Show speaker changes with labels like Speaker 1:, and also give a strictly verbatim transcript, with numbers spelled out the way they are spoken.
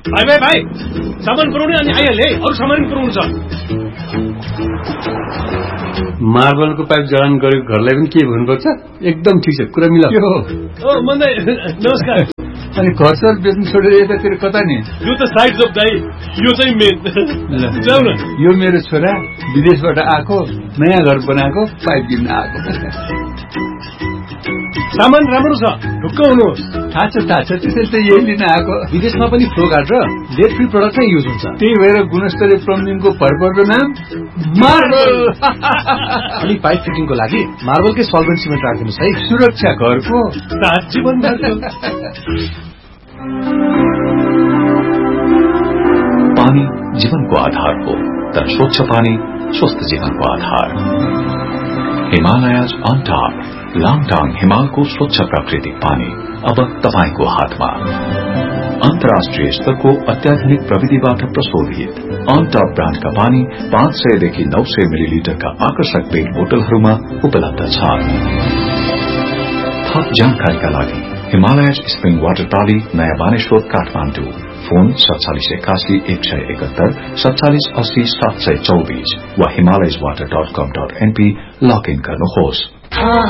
Speaker 1: भाइ भाइ भाइ सामान पुर्याउने अनि आइहाले अरू सामान पनि पुर्याउनु छ।
Speaker 2: मार्बलको पाइप जडान गरेको घरलाई पनि के भन्नुपर्छ? एकदम ठिक छ, कुरा मिलाऊ।
Speaker 1: ओ मन्दै नमस्कार।
Speaker 3: अनि घर सर बेच्नु छोडेर यतातिर कता नि?
Speaker 1: यो त साइड जब दाइ, यो चाहिँ मेन। जाऊ न।
Speaker 3: यो मेरो छोरा विदेशबाट आएको, नयाँ घर बनाएको, पाइप किन्न आएको।
Speaker 1: सामान राम्रो छ, ढुक्क हुनुहोस्।
Speaker 3: थाहा छ थाहा छ, त्यसैले त यही लिन आएको।
Speaker 1: विदेशमा पनि फ्लो गार्ड र लेड फ्री प्रडक्ट नै युज हुन्छ।
Speaker 3: त्यही भएर गुणस्तरीय प्लम्बिङको भरपर्दो नाम मार्बल।
Speaker 1: अनि पाइप फिटिङको लागि मार्बलकै सल्भेन्ट सिमेन्ट राखिदिनुहोस् है।
Speaker 3: सुरक्षा घरको
Speaker 1: साँच्ची भन्दा
Speaker 4: पानी जीवनको आधार हो, तर स्वच्छ पानी स्वस्थ जीवनको आधार। हिमालयज अन टॉप, लाङटाङ हिमालको स्वच्छ प्राकृतिक पानी अब तपाईको हातमा। अन्तर्राष्ट्रिय स्तरको अत्याधुनिक प्रविधिबाट प्रशोधित अन टॉप ब्रान्डका पानी पाँच सयदेखि नौ सय मिलिलिटरका आकर्षक पेट बोतलहरूमा उपलब्ध छ। थप जानकारीका लागि हिमालयज स्प्रिङ वाटर प्राली, नयाँ बानेश्वर, काठमाडौँ। फोन सत्तालीस एकासी एक सय एकहत्तर सत्तालीस अस्सी सात सय चौबीस वा Himalayas water dot com dot NP log in गर्नुहोस्।